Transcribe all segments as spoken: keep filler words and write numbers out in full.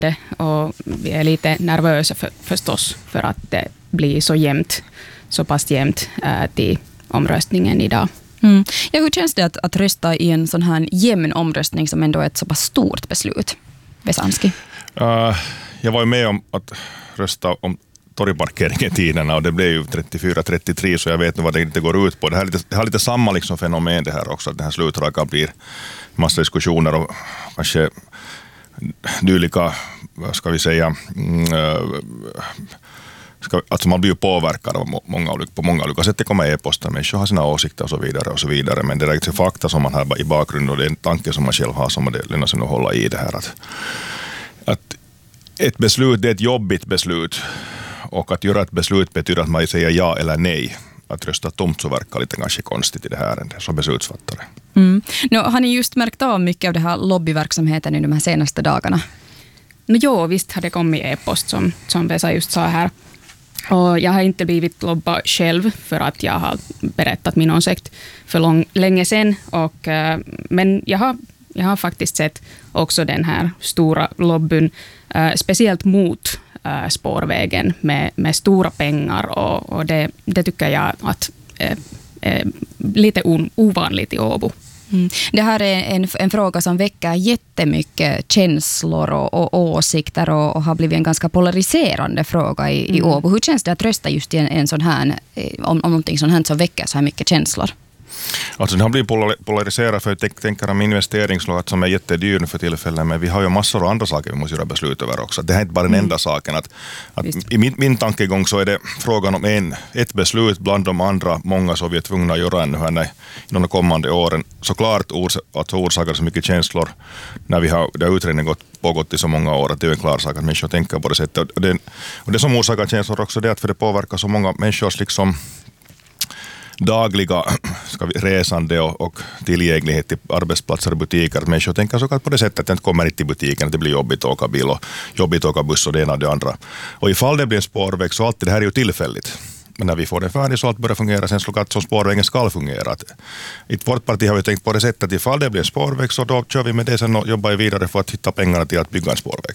det, och vi är lite nervösa för, förstås för att det blir så jämnt, så pass jämnt äh, till omröstningen idag. Mm. Ja, hur känns det att, att rösta i en sån här jämn omröstning som ändå är ett så pass stort beslut? Vesanski? Uh, jag var ju med om att rösta om torgparkeringen tiderna och det blev ju trettiofyra trettiotre, så jag vet nu vad det inte går ut på. Det här är lite, det har lite samma liksom fenomen det här också, att den här slutrakan blir massa diskussioner och kanske dylika, vad ska vi säga, mm, ska, alltså man blir ju påverkad av många, på många olika sätt. Det kommer e-poster, människor har sina åsikter och så vidare och så vidare, men det är inte fakta som man har i bakgrunden och det är en tanke som man själv har som det lönar sig att hålla i det här. Att, att ett beslut, det är ett jobbigt beslut, och att göra ett beslut betyder att man säger ja eller nej. Att rösta tomt så verkar lite kanske konstigt i det här som beslutsfattare. Mm. Nu, har ni just märkt av mycket av det här lobbyverksamheten i de här senaste dagarna? No, jo, visst har det kommit e-post som, som Vesa just sa här. Och jag har inte blivit lobbad själv för att jag har berättat min åsikt för lång, länge sedan. Och, uh, men jag har, jag har faktiskt sett också den här stora lobbyn, uh, speciellt mot uh, spårvägen med, med stora pengar. Och, och det, det tycker jag att är uh, uh, lite un, ovanligt i Åbo. Mm. Det här är en, en fråga som väcker jättemycket känslor och, och åsikter och, och har blivit en ganska polariserande fråga i, mm. i Åbo. Hur känns det att rösta just i en, en sån här, om, om någonting sånt här som väcker så här mycket känslor? Alltså den har blivit polariserad, för jag tänker om investeringslåt som är jättedyr för tillfället, men vi har ju massor av andra saker vi måste göra beslut över också. Det här är inte bara den enda mm. saken. Att, att i min, min tankegång så är det frågan om en, ett beslut bland de andra många som vi är tvungna att göra ännu här i de kommande åren. Såklart ors, att orsakar så mycket känslor när vi har, det har utredningen gått, pågått i så många år, att det är en klar sak att människor tänker på det sättet. Och det, och det som orsakar känslor också, det är att för det påverkar så många människors liksom dagliga ska vi, resande och, och tillgänglighet till arbetsplatser och butiker. Att människor tänker så på det sättet att det inte kommer till butiken, att det blir jobbigt att åka bil och jobbigt att åka buss och det ena och det andra. Och ifall det blir en spårväg så alltid det här är ju tillfälligt. Men när vi får det färdigt så allt börjar fungera sen så att som spårvägen ska fungera. Att, i vårt parti har vi tänkt på det sättet att ifall det blir en spårväg så då kör vi med det sen och jobbar vidare för att hitta pengarna till att bygga en spårväg.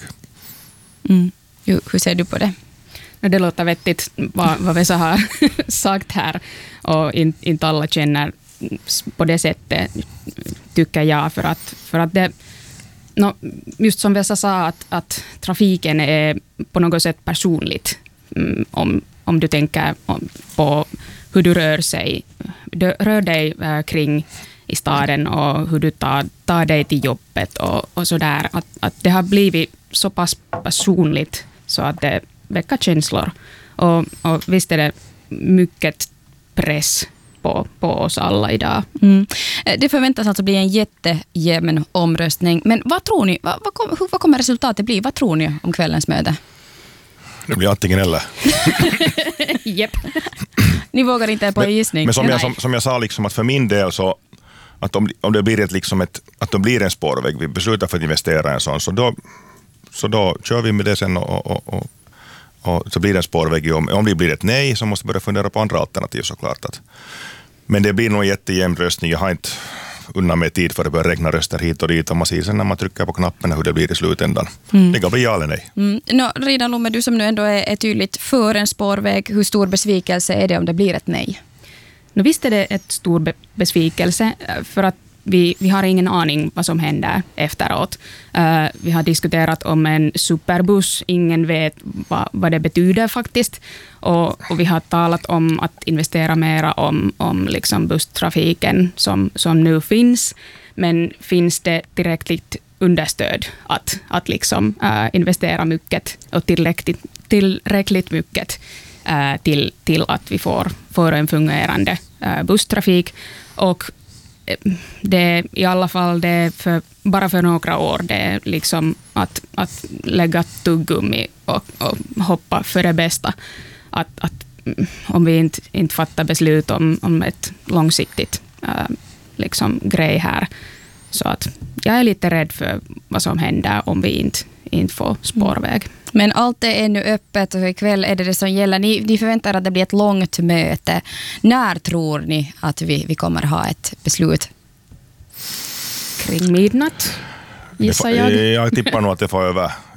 Mm. Jo, hur ser du på det? Det låter vettigt vad, vad Vesa har sagt här, och inte in alla känner på det sättet, tycker jag, för att, för att det, no, just som Vesa sa, att, att trafiken är på något sätt personligt, mm, om, om du tänker om, på hur du rör, sig, du rör dig äh, kring i staden och hur du tar, tar dig till jobbet och, och sådär, att, att det har blivit så pass personligt så att det väcka känslor. Och, och visst är det mycket press på, på oss alla idag. Mm. Det förväntas alltså bli en jättejämn omröstning. Men vad tror ni? Vad, vad, kom, vad kommer resultatet bli? Vad tror ni om kvällens möte? Det blir antingen eller. Japp. Ni vågar inte på en gissning? Men som jag, som, som jag sa, liksom, att för min del så att om, om det blir ett, liksom ett, att det blir en spårväg, vi beslutar för att investera i en sån, så då, så då kör vi med det sen och, och, och och så blir det en spårväg. Om, om det blir ett nej så måste vi börja fundera på andra alternativ såklart. Att, men det blir nog en jättejämn röstning. Jag har inte undan med tid för att börja räkna röster hit och dit. Och man ser sen när man trycker på knappen hur det blir i slutändan. Mm. Det kan bli ja eller nej. Mm. No, Rida Lomme, du som nu ändå är, är tydligt för en spårväg. Hur stor besvikelse är det om det blir ett nej? No, visst är det ett stor be- besvikelse för att Vi, vi har ingen aning vad som händer efteråt. Uh, vi har diskuterat om en superbuss. Ingen vet va, vad det betyder faktiskt. Och, och vi har talat om att investera mera om, om liksom busstrafiken som, som nu finns. Men finns det tillräckligt understöd att, att liksom, uh, investera mycket och tillräckligt, tillräckligt mycket uh, till, till att vi får, får en fungerande uh, busstrafik. Och det är i alla fall det för, bara för några år det är liksom att, att lägga tuggummi och, och hoppa för det bästa. Att, att om vi inte, inte fattar beslut om, om ett långsiktigt äh, liksom grej här. Så att jag är lite rädd för vad som händer om vi inte, inte får spårväg. Men allt är ännu öppet och ikväll är det det som gäller. Ni, ni förväntar att det blir ett långt möte. När tror ni att vi, vi kommer ha ett beslut? Kring midnatt, gissar jag. Jag tippar nog att det får över,